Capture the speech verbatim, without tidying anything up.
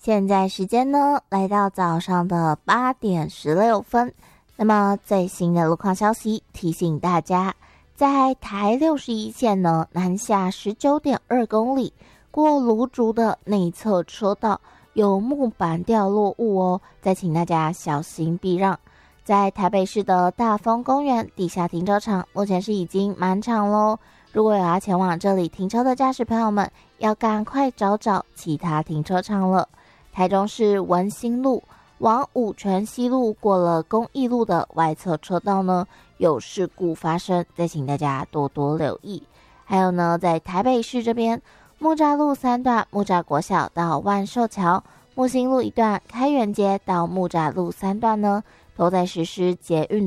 现在时间呢，来到早上的八点十六分。那么最新的路况消息提醒大家，在台六十一线呢，南下十九点二公里，过芦竹的内侧车道有木板掉落物哦，再请大家小心避让。在台北市的大丰公园地下停车场，目前是已经满场咯。如果有要前往这里停车的驾驶朋友们，要赶快找找其他停车场了。台中市文心路往五权西路过了公益路的外侧车道呢，有事故发生，再请大家多多留意。还有呢，在台北市这边，木栅路三段木栅国小到万寿桥，木星路一段开元街到木栅路三段呢，都在实施捷运